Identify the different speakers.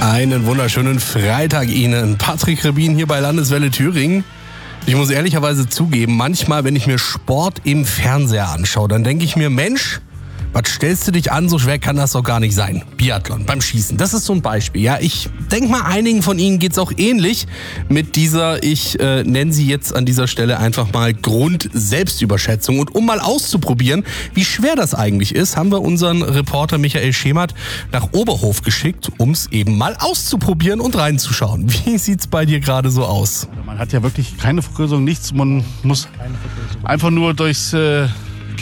Speaker 1: Einen wunderschönen Freitag Ihnen. Patrick Rebin hier bei Landeswelle Thüringen. Ich muss ehrlicherweise zugeben, manchmal, wenn ich mir Sport im Fernseher anschaue, dann denke ich mir, Mensch, was stellst du dich an? So schwer kann das doch gar nicht sein. Biathlon beim Schießen, das ist so ein Beispiel. Ja, ich denke mal, einigen von Ihnen geht es auch ähnlich mit dieser, ich nenne sie jetzt an dieser Stelle einfach mal Grund-Selbstüberschätzung. Und um mal auszuprobieren, wie schwer das eigentlich ist, haben wir unseren Reporter Michael Schemert nach Oberhof geschickt, um es eben mal auszuprobieren und reinzuschauen. Wie sieht's bei dir gerade so aus?
Speaker 2: Man hat ja wirklich keine Vergrößerung, nichts. Man muss einfach nur durchs